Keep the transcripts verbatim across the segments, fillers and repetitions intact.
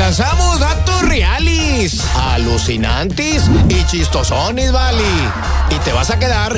lanzamos datos reales, alucinantes y chistosones, vale. Y te vas a quedar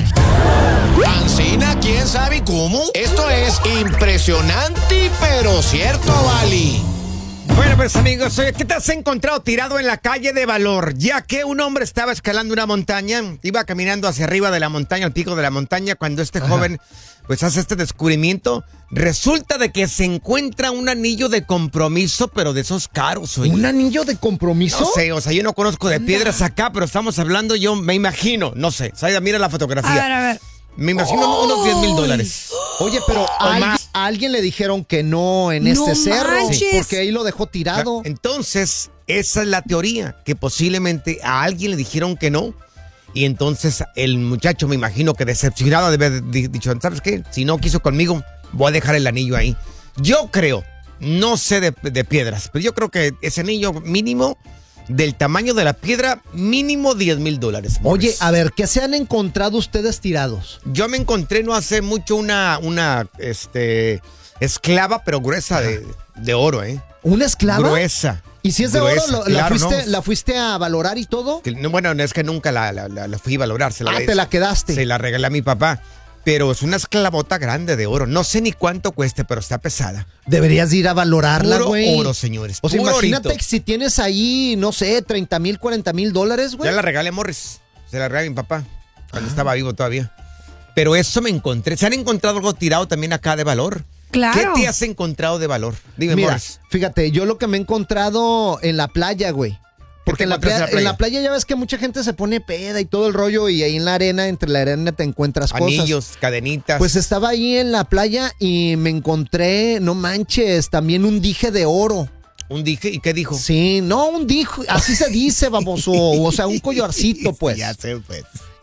ancina, quién sabe cómo. Esto es impresionante, pero cierto, vale. Bueno, pues amigos, oye, ¿qué te has encontrado tirado en la calle de Valor? Ya que un hombre estaba escalando una montaña, iba caminando hacia arriba de la montaña, al pico de la montaña, cuando este Ajá. joven pues hace este descubrimiento. Resulta de que se encuentra un anillo de compromiso, pero de esos caros, oye. ¿Un anillo de compromiso? No sé, o sea, yo no conozco de piedras acá, pero estamos hablando, yo me imagino, no sé. Saida, mira la fotografía. A ver, a ver. Me imagino oh. unos diez mil dólares. Oye, pero a alguien, a alguien le dijeron que no en este no cerro, manches. porque ahí lo dejó tirado. Entonces, esa es la teoría, que posiblemente a alguien le dijeron que no. Y entonces el muchacho, me imagino que decepcionado debe haber dicho, ¿sabes qué? Si no quiso conmigo, voy a dejar el anillo ahí. Yo creo, no sé de, de piedras, pero yo creo que ese anillo mínimo, del tamaño de la piedra, mínimo diez mil dólares. Oye, a ver, ¿qué se han encontrado ustedes tirados? Yo me encontré no hace mucho una, una este, esclava, pero gruesa de, de oro, ¿eh? ¿Una esclava? Gruesa. ¿Y si es de gruesa, oro, lo, claro, la, fuiste, no. la fuiste a valorar y todo? Que, no, bueno, es que nunca la, la, la, la fui a valorar. Se la ah, ¿te la quedaste? Se la regalé a mi papá. Pero es una esclavota grande de oro. No sé ni cuánto cueste, pero está pesada. Deberías ir a valorarla, güey. Puro oro, señores. O sea, puro imagínate orito. que si tienes ahí, no sé, treinta mil, cuarenta mil dólares, güey. Ya la regalé a Morris. Se la regalé a mi papá. Cuando ah. estaba vivo todavía. Pero eso me encontré. ¿Se han encontrado algo tirado también acá de valor? Claro. ¿Qué te has encontrado de valor? Dime, Mira, Morris. Fíjate, yo lo que me he encontrado en la playa, güey. Porque en la, playa, la playa? en la playa ya ves que mucha gente se pone peda y todo el rollo, y ahí en la arena, entre la arena te encuentras Anillos, cosas. Anillos, cadenitas. Pues estaba ahí en la playa y me encontré, no manches, también un dije de oro. ¿Un dije? ¿Y qué dijo? Sí, no, un dije, así se dice, baboso, o sea, un collarcito, pues. Ya sé, pues.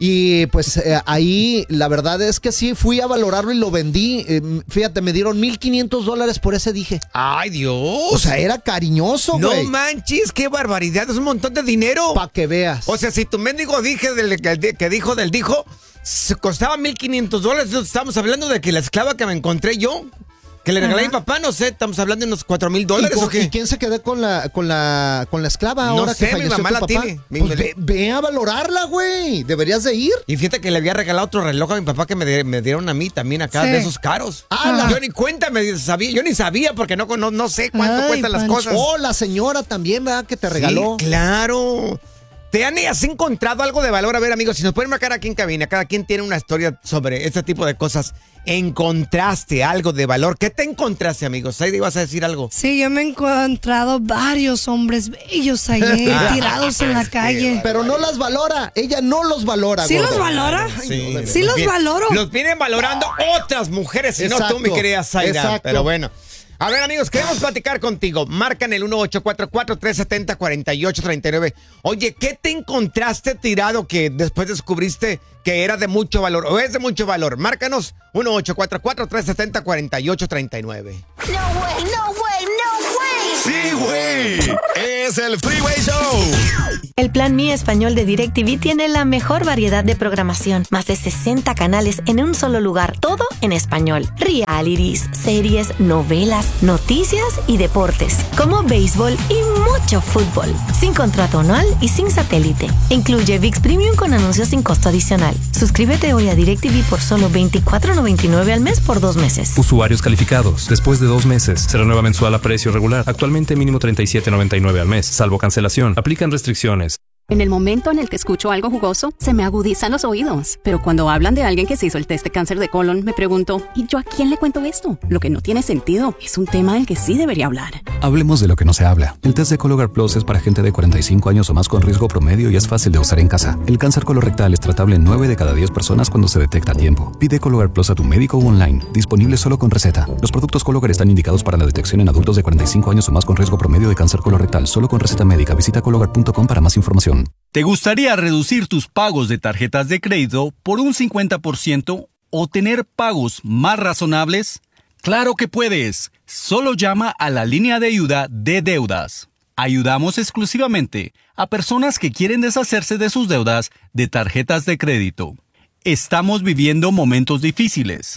Y pues eh, ahí la verdad es que sí, fui a valorarlo y lo vendí. Eh, fíjate, me dieron mil quinientos dólares por ese dije. ¡Ay, Dios! O sea, era cariñoso, güey. No manches, qué barbaridad, es un montón de dinero. Pa' que veas. O sea, si tu mendigo dije del, que, que dijo del dijo, costaba mil quinientos dólares, estamos hablando de que la esclava que me encontré yo, que le regalé a mi papá, no sé, estamos hablando de unos cuatro mil dólares o qué. ¿Y quién se quedó con la, con la, con la esclava ahora no sé, que falleció mi mamá tu la papá? tiene. Pues ve, ve a valorarla, güey. Deberías de ir. Y fíjate que le había regalado otro reloj a mi papá que me, me dieron a mí también acá, sí. de esos caros. Ah, la... Yo ni cuenta me sabía, yo ni sabía porque no, no, no sé cuánto Ay, cuestan Pancho. las cosas. Oh, la señora también, ¿verdad? Que te regaló. Sí, claro. ¿Te han, has encontrado algo de valor? A ver, amigos, si nos pueden marcar aquí en cabina, cada quien tiene una historia sobre este tipo de cosas. ¿Encontraste algo de valor? ¿Qué te encontraste, amigos? ¿Ahí ibas a decir algo? Sí, yo me he encontrado varios hombres bellos ahí tirados en la calle. Pero no las valora, ella no los valora. ¿Sí gordo. los valora? Ay, sí, no, sí los, los valoro. Los vienen valorando otras mujeres, si no tú, mi querida Zaira. Pero bueno. A ver, amigos, queremos platicar contigo. Marcan el uno ocho cuatro cuatro, tres siete cero, cuatro ocho tres nueve. Oye, ¿qué te encontraste tirado que después descubriste que era de mucho valor o es de mucho valor? Márcanos uno ocho cuatro cuatro, tres siete cero, cuatro ocho tres nueve. No way, no way, no way. Sí, güey. Es el Freeway Show. El plan Mi Español de DirecTV tiene la mejor variedad de programación. Más de sesenta canales en un solo lugar. Todo en español. Realities, series, novelas, noticias y deportes. Como béisbol y mucho fútbol. Sin contrato anual y sin satélite. Incluye ViX Premium con anuncios sin costo adicional. Suscríbete hoy a DirecTV por solo veinticuatro noventa y nueve al mes por dos meses. Usuarios calificados. Después de dos meses. Se renueva mensual a precio regular. Actualmente mínimo treinta y siete noventa y nueve al mes. Salvo cancelación. Aplican restricciones. En el momento en el que escucho algo jugoso, se me agudizan los oídos. Pero cuando hablan de alguien que se hizo el test de cáncer de colon, me pregunto, ¿y yo a quién le cuento esto? Lo que no tiene sentido. Es un tema del que sí debería hablar. Hablemos de lo que no se habla. El test de Cologuard Plus es para gente de cuarenta y cinco años o más con riesgo promedio y es fácil de usar en casa. El cáncer colorectal es tratable en nueve de cada diez personas cuando se detecta a tiempo. Pide Cologuard Plus a tu médico o online. Disponible solo con receta. Los productos Cologuard están indicados para la detección en adultos de cuarenta y cinco años o más con riesgo promedio de cáncer colorectal. Solo con receta médica. Visita cologuard punto com para más información. ¿Te gustaría reducir tus pagos de tarjetas de crédito por un cincuenta por ciento o tener pagos más razonables? ¡Claro que puedes! Solo llama a la línea de ayuda de deudas. Ayudamos exclusivamente a personas que quieren deshacerse de sus deudas de tarjetas de crédito. Estamos viviendo momentos difíciles.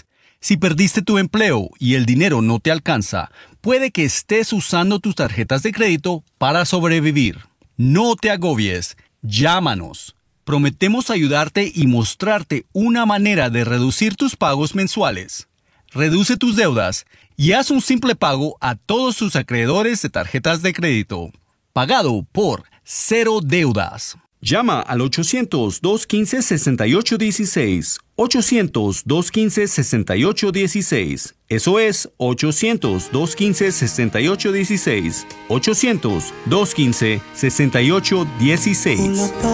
Si perdiste tu empleo y el dinero no te alcanza, puede que estés usando tus tarjetas de crédito para sobrevivir. No te agobies, llámanos. Prometemos ayudarte y mostrarte una manera de reducir tus pagos mensuales. Reduce tus deudas y haz un simple pago a todos tus acreedores de tarjetas de crédito. Pagado por Cero Deudas. Llama al ochocientos, dos quince, sesenta y ocho dieciséis. ochocientos, dos quince, sesenta y ocho dieciséis. Eso es ochocientos, dos quince, sesenta y ocho dieciséis. ochocientos, dos quince, sesenta y ocho dieciséis.